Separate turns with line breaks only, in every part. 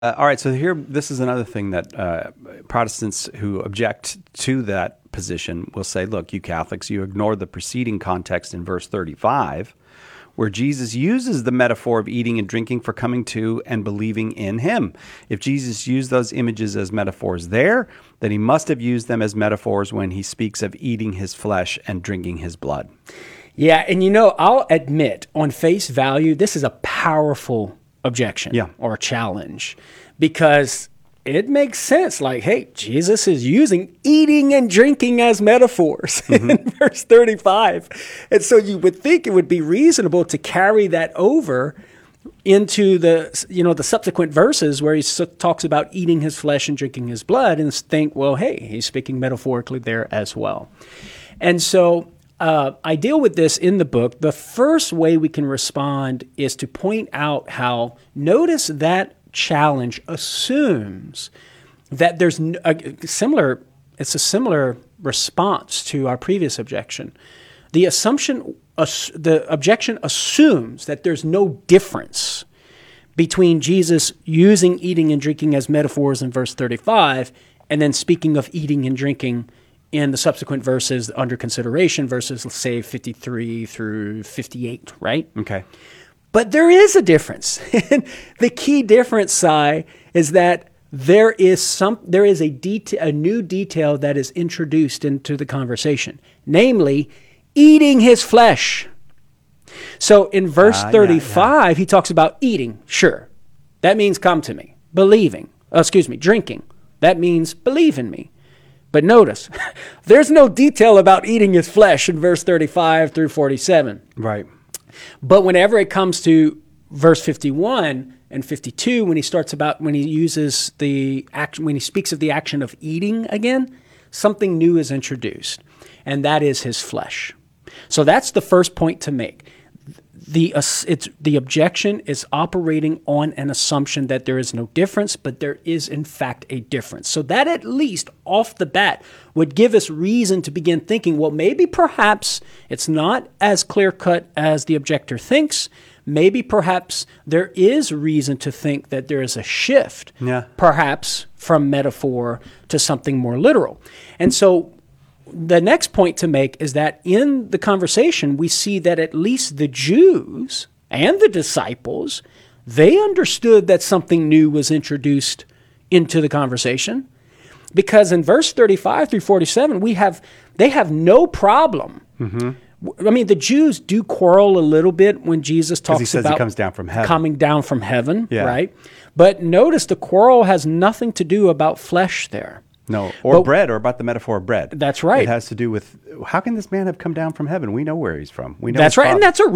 All right, so here, this is another thing that Protestants who object to that position will say, look, you Catholics, you ignore the preceding context in verse 35, where Jesus uses the metaphor of eating and drinking for coming to and believing in him. If Jesus used those images as metaphors there, then he must have used them as metaphors when he speaks of eating his flesh and drinking his blood.
Yeah, and I'll admit, on face value, this is a powerful objection or challenge, because it makes sense. Like, hey, Jesus is using eating and drinking as metaphors in verse 35. And so you would think it would be reasonable to carry that over into the subsequent verses where he talks about eating his flesh and drinking his blood, and think, well, hey, he's speaking metaphorically there as well. And so I deal with this in the book. The first way we can respond is to point out how, notice that challenge assumes that there's it's a similar response to our previous objection. The objection assumes that there's no difference between Jesus using eating and drinking as metaphors in verse 35 and then speaking of eating and drinking in the subsequent verses under consideration, verses, let's say, 53 through 58, right?
Okay.
But there is a difference. The key difference, Si, is that there is a new detail that is introduced into the conversation, namely, eating his flesh. So in verse 35, he talks about eating. Sure. That means come to me. Drinking. That means believe in me. But notice, there's no detail about eating his flesh in verse 35 through 47.
Right.
But whenever it comes to verse 51 and 52, when he speaks of the action of eating again, something new is introduced, and that is his flesh. So that's the first point to make. The objection is operating on an assumption that there is no difference, but there is in fact a difference. So that at least off the bat would give us reason to begin thinking, well, maybe perhaps it's not as clear-cut as the objector thinks. Maybe perhaps there is reason to think that there is a shift, perhaps from metaphor to something more literal. And so the next point to make is that in the conversation, we see that at least the Jews and the disciples, they understood that something new was introduced into the conversation, because in verse 35 through 47, they have no problem. I mean, the Jews do quarrel a little bit when Jesus talks about
he comes down from heaven.
Coming down from heaven, right? But notice the quarrel has nothing to do about flesh there.
No, bread, or about the metaphor of bread.
That's right.
It has to do with, how can this man have come down from heaven? We know where he's from. We know
that's right,
father.
And that's a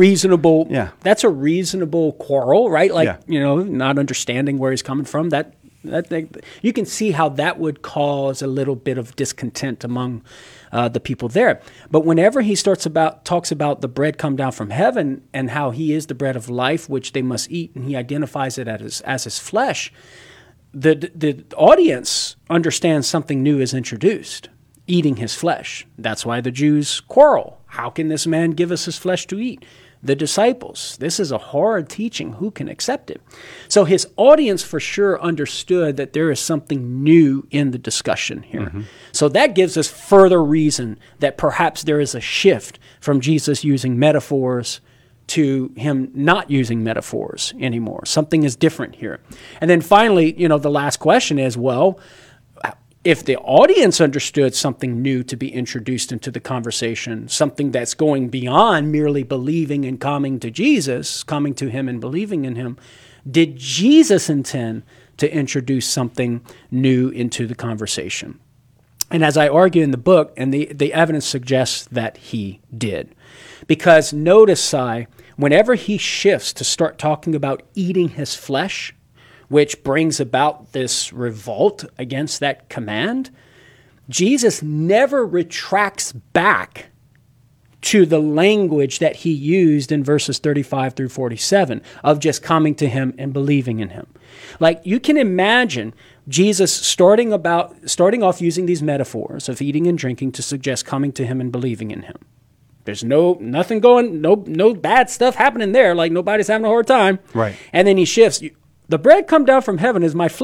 reasonable quarrel, right? Like, not understanding where he's coming from. That you can see how that would cause a little bit of discontent among the people there. But whenever he talks about the bread come down from heaven and how he is the bread of life, which they must eat, and he identifies it as his flesh, the audience understands something new is introduced, eating his flesh. That's why the Jews quarrel. How can this man give us his flesh to eat? The disciples, this is a hard teaching. Who can accept it? So his audience for sure understood that there is something new in the discussion here. So that gives us further reason that perhaps there is a shift from Jesus using metaphors to him not using metaphors anymore. Something is different here. And then finally, the last question is, well, if the audience understood something new to be introduced into the conversation, something that's going beyond merely believing and coming to Jesus, coming to him and believing in him, did Jesus intend to introduce something new into the conversation? And as I argue in the book, and the evidence suggests that he did. Because notice, Si, whenever he shifts to start talking about eating his flesh, which brings about this revolt against that command, Jesus never retracts back to the language that he used in verses 35 through 47 of just coming to him and believing in him. Like, you can imagine Jesus starting off using these metaphors of eating and drinking to suggest coming to him and believing in him. There's no bad stuff happening there. Like, nobody's having a hard time.
Right.
And then he shifts. The bread come down from heaven is my flesh.